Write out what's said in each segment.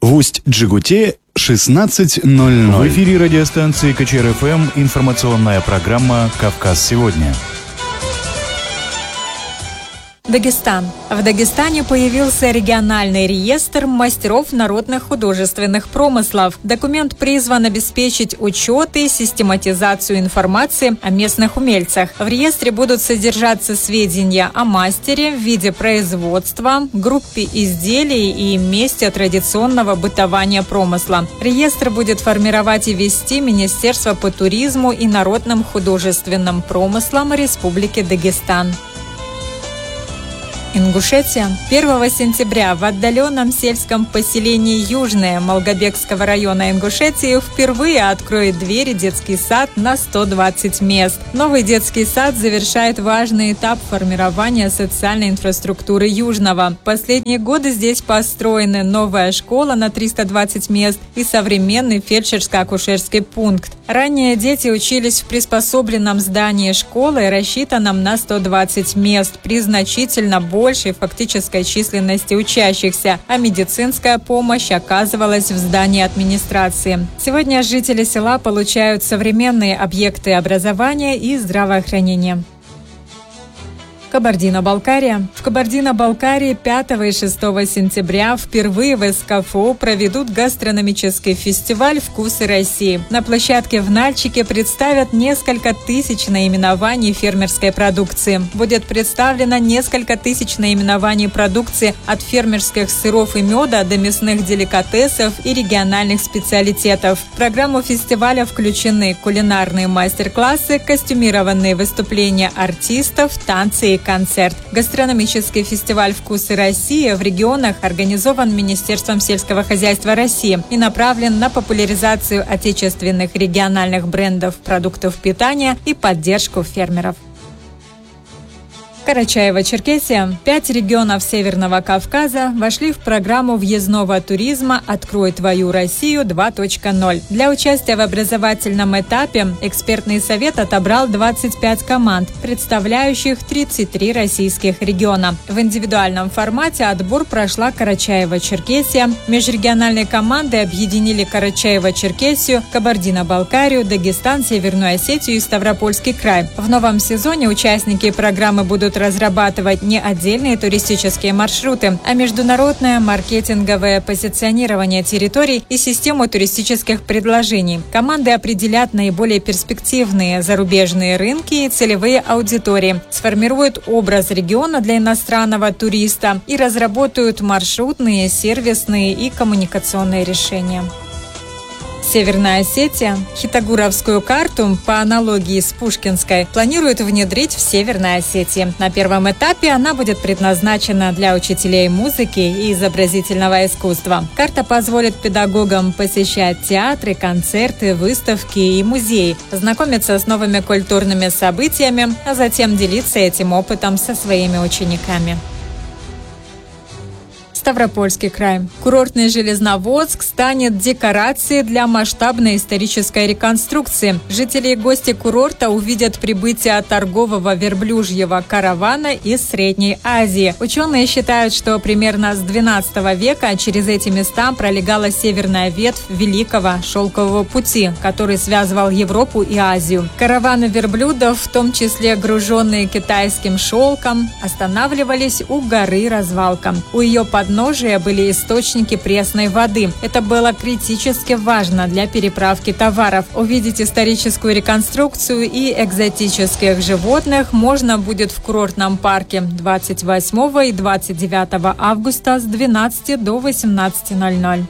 В Усть-Джигуте 16:00. В эфире радиостанции КЧР-ФМ информационная программа «Кавказ сегодня». Дагестан. В Дагестане появился региональный реестр мастеров народных художественных промыслов. Документ призван обеспечить учет и систематизацию информации о местных умельцах. В реестре будут содержаться сведения о мастере в виде производства, группе изделий и месте традиционного бытования промысла. Реестр будет формировать и вести Министерство по туризму и народным художественным промыслам Республики Дагестан. Ингушетия. 1 сентября в отдаленном сельском поселении Южное Малгобекского района Ингушетии впервые откроет двери детский сад на 120 мест. Новый детский сад завершает важный этап формирования социальной инфраструктуры Южного. В последние годы здесь построены новая школа на 320 мест и современный фельдшерско-акушерский пункт. Ранее дети учились в приспособленном здании школы, рассчитанном на 120 мест, при значительно большей фактической численности учащихся, а медицинская помощь оказывалась в здании администрации. Сегодня жители села получают современные объекты образования и здравоохранения. Кабардино-Балкария. В Кабардино-Балкарии 5 и 6 сентября впервые в СКФО проведут гастрономический фестиваль «Вкусы России». На площадке в Нальчике представят несколько тысяч наименований фермерской продукции. Будет представлено несколько тысяч наименований продукции от фермерских сыров и меда до мясных деликатесов и региональных специалитетов. В программу фестиваля включены кулинарные мастер-классы, костюмированные выступления артистов, танцы и концерт. Гастрономический фестиваль «Вкусы России» в регионах организован Министерством сельского хозяйства России и направлен на популяризацию отечественных региональных брендов продуктов питания и поддержку фермеров. Карачаево-Черкесия. 5 регионов Северного Кавказа вошли в программу въездного туризма «Открой твою Россию 2.0». Для участия в образовательном этапе экспертный совет отобрал 25 команд, представляющих 33 российских региона. В индивидуальном формате отбор прошла Карачаево-Черкесия. Межрегиональные команды объединили Карачаево-Черкесию, Кабардино-Балкарию, Дагестан, Северную Осетию и Ставропольский край. В новом сезоне участники программы будут разрабатывать не отдельные туристические маршруты, а международное маркетинговое позиционирование территорий и систему туристических предложений. Команды определят наиболее перспективные зарубежные рынки и целевые аудитории, сформируют образ региона для иностранного туриста и разработают маршрутные, сервисные и коммуникационные решения. Северная Осетия. Хитагуровскую карту, по аналогии с Пушкинской, планирует внедрить в Северной Осетии. На первом этапе она будет предназначена для учителей музыки и изобразительного искусства. Карта позволит педагогам посещать театры, концерты, выставки и музеи, знакомиться с новыми культурными событиями, а затем делиться этим опытом со своими учениками. Ставропольский край. Курортный Железноводск станет декорацией для масштабной исторической реконструкции. Жители и гости курорта увидят прибытие торгового верблюжьего каравана из Средней Азии. Ученые считают, что примерно с XII века через эти места пролегала северная ветвь Великого Шелкового пути, который связывал Европу и Азию. Караваны верблюдов, в том числе груженные китайским шелком, останавливались у горы Развалка. У ее подножия были источники пресной воды. Это было критически важно для переправки товаров. Увидеть историческую реконструкцию и экзотических животных можно будет в курортном парке 28 и 29 августа с 12 до 18:00.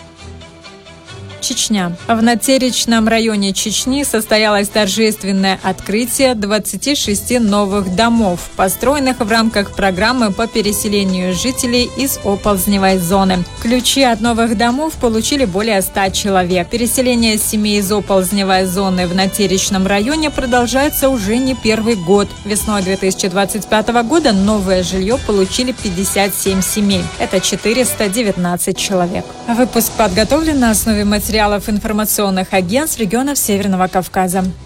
Чечня. В Натеречном районе Чечни состоялось торжественное открытие 26 новых домов, построенных в рамках программы по переселению жителей из оползневой зоны. Ключи от новых домов получили более 100 человек. Переселение семей из оползневой зоны в Натеречном районе продолжается уже не первый год. Весной 2025 года новое жилье получили 57 семей. Это 419 человек. Выпуск подготовлен на основе материалов информационных агентств регионов Северного Кавказа.